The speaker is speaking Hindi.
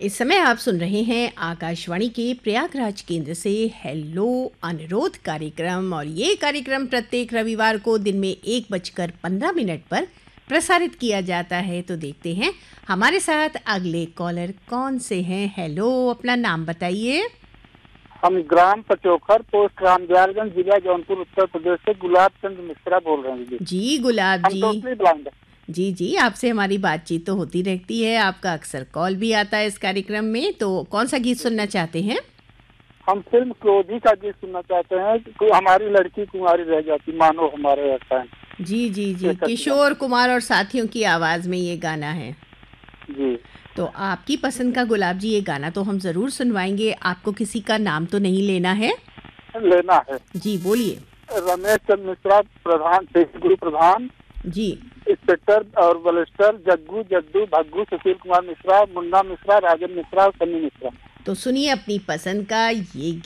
इस समय आप सुन रहे हैं आकाशवाणी के प्रयागराज केंद्र से हेलो अनुरोध कार्यक्रम, और ये कार्यक्रम प्रत्येक रविवार को दिन में 1:15 पर प्रसारित किया जाता है। तो देखते हैं हमारे साथ अगले कॉलर कौन से हैं। हेलो, अपना नाम बताइए। हम ग्राम पचोखर, पोस्ट रामदयालगंज, जिला जौनपुर, उत्तर प्रदेश से गुलाब चंद मिश्रा बोल रहे हैं जी गुलाब हम जी। टोटली ब्लाइंड है। जी, आपसे हमारी बातचीत तो होती रहती है, आपका अक्सर कॉल भी आता है इस कार्यक्रम में। तो कौन सा गीत सुनना चाहते हैं? हम फिल्म क्रोधी का गीत सुनना चाहते हैं कि हमारी लड़की कुंवारी रह जाती, मानो हमारे ऐसा है। जी, किशोर कुमार और साथियों की आवाज़ में ये गाना है। जी, तो आपकी पसंद का गुलाब जी ये गाना तो हम ज़रूर सुनवाएंगे। आपको किसी का नाम तो नहीं लेना है? लेना है। जी बोलिए। रमेश चंद मिश्रा, प्रधान, गुरु प्रधान, जी इंस्पेक्टर और बलिस्टर, जग्गू, जद्दू, भग्गू, सुशील कुमार मिश्रा, मुन्ना मिश्रा, राजन मिश्रा और सन्नी मिश्रा। तो सुनिए अपनी पसंद का ये